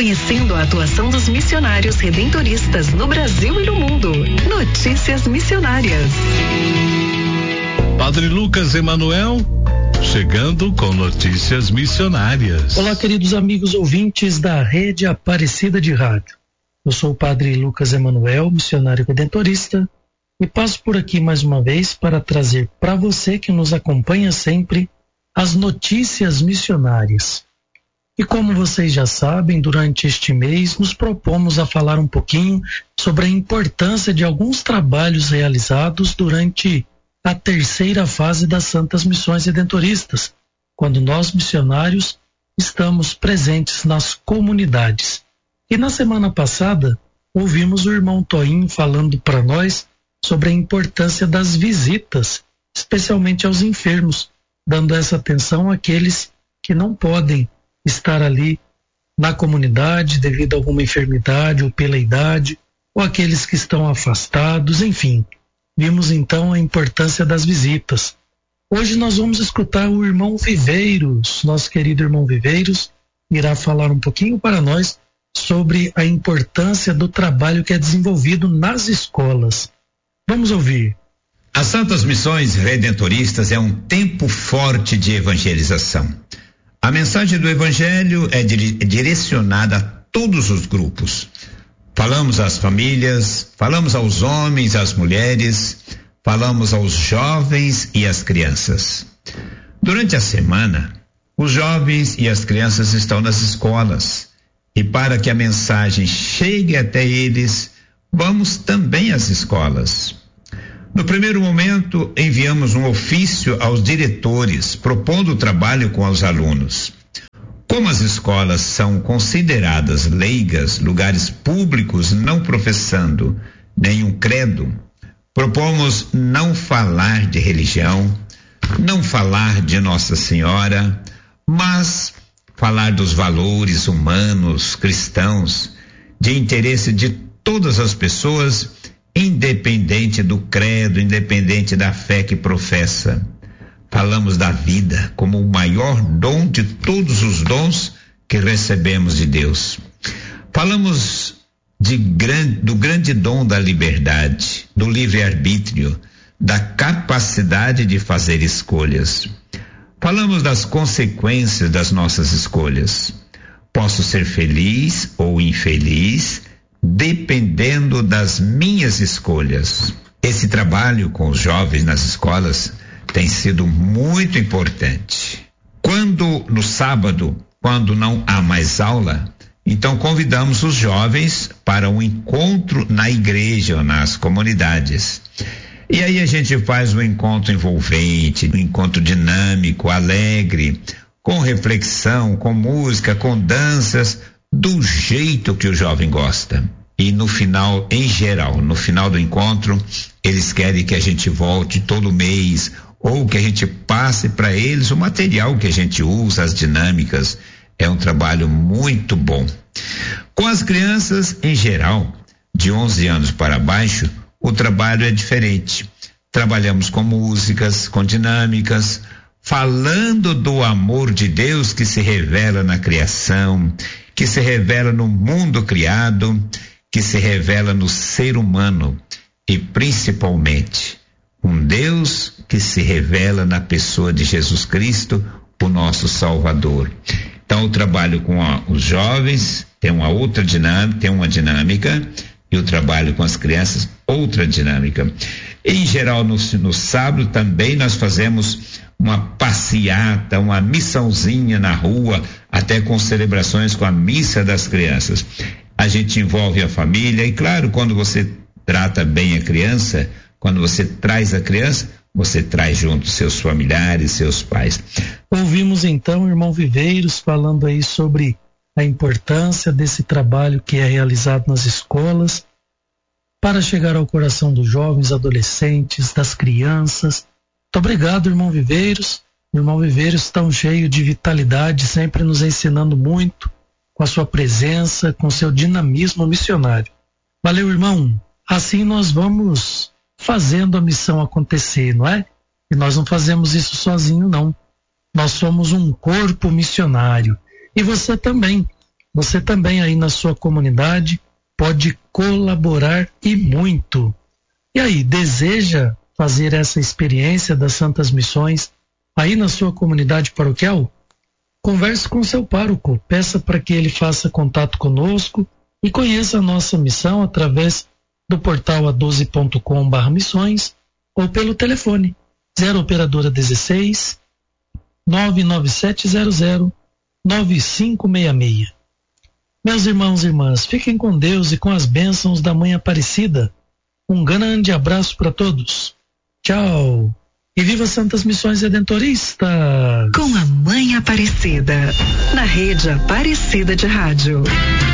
conhecendo a atuação dos missionários redentoristas no Brasil e no mundo. Notícias missionárias. Padre Lucas Emanuel, chegando com notícias missionárias. Olá, queridos amigos ouvintes da Rede Aparecida de Rádio. Eu sou o Padre Lucas Emanuel, missionário redentorista, e passo por aqui mais uma vez para trazer para você que nos acompanha sempre as notícias missionárias. E como vocês já sabem, durante este mês nos propomos a falar um pouquinho sobre a importância de alguns trabalhos realizados durante a terceira fase das Santas Missões Redentoristas, quando nós missionários estamos presentes nas comunidades. E na semana passada, ouvimos o irmão Toinho falando para nós sobre a importância das visitas, especialmente aos enfermos, dando essa atenção àqueles que não podem estar ali na comunidade devido a alguma enfermidade ou pela idade, ou aqueles que estão afastados, enfim. Vimos então a importância das visitas. Hoje nós vamos escutar o irmão Viveiros, nosso querido irmão Viveiros, irá falar um pouquinho para nós sobre a importância do trabalho que é desenvolvido nas escolas. Vamos ouvir. As Santas Missões Redentoristas é um tempo forte de evangelização. A mensagem do Evangelho é direcionada a todos os grupos. Falamos às famílias, falamos aos homens, às mulheres, falamos aos jovens e às crianças. Durante a semana, os jovens e as crianças estão nas escolas. E para que a mensagem chegue até eles, vamos também às escolas. No primeiro momento, enviamos um ofício aos diretores, propondo o trabalho com os alunos. Como as escolas são consideradas leigas, lugares públicos não professando nenhum credo, propomos não falar de religião, não falar de Nossa Senhora, mas falar dos valores humanos, cristãos, de interesse de todas as pessoas, independente do credo, independente da fé que professa. Falamos da vida como o maior dom de todos os dons que recebemos de Deus. Falamos do grande dom da liberdade, do livre-arbítrio, da capacidade de fazer escolhas. Falamos das consequências das nossas escolhas. Posso ser feliz ou infeliz, dependendo das minhas escolhas. Esse trabalho com os jovens nas escolas tem sido muito importante. No sábado, quando não há mais aula, então convidamos os jovens para um encontro na igreja ou nas comunidades. E aí a gente faz um encontro envolvente, um encontro dinâmico, alegre, com reflexão, com música, com danças, do jeito que o jovem gosta. E no final, em geral, no final do encontro, eles querem que a gente volte todo mês, ou que a gente passe para eles o material que a gente usa, as dinâmicas. É um trabalho muito bom. Com as crianças, em geral, de 11 anos para baixo, o trabalho é diferente. Trabalhamos com músicas, com dinâmicas, falando do amor de Deus que se revela na criação, que se revela no mundo criado, que se revela no ser humano e principalmente um Deus que se revela na pessoa de Jesus Cristo, o nosso Salvador. Então o trabalho com os jovens tem uma outra dinâmica, e o trabalho com as crianças outra dinâmica. Em geral no sábado também nós fazemos uma passeata, uma missãozinha na rua, até com celebrações com a missa das crianças. A gente envolve a família e claro, quando você trata bem a criança, quando você traz a criança, você traz junto seus familiares, seus pais. Ouvimos então o irmão Viveiros falando aí sobre a importância desse trabalho que é realizado nas escolas para chegar ao coração dos jovens, adolescentes, das crianças. Muito obrigado, irmão Viveiros. O irmão Viveiros tão cheio de vitalidade, sempre nos ensinando muito com a sua presença, com seu dinamismo missionário. Valeu, irmão. Assim nós vamos fazendo a missão acontecer, não é? E nós não fazemos isso sozinho, não. Nós somos um corpo missionário. E você também. você também aí na sua comunidade pode colaborar e muito. E aí, deseja fazer essa experiência das Santas Missões aí na sua comunidade paroquial? Converse com seu pároco, peça para que ele faça contato conosco e conheça a nossa missão através do portal a12.com/missões ou pelo telefone 0 operadora 16 99700 9566. Meus irmãos e irmãs, fiquem com Deus e com as bênçãos da Mãe Aparecida. Um grande abraço para todos. Tchau. E viva Santas Missões Redentoristas! Com a Mãe Aparecida, na Rede Aparecida de Rádio.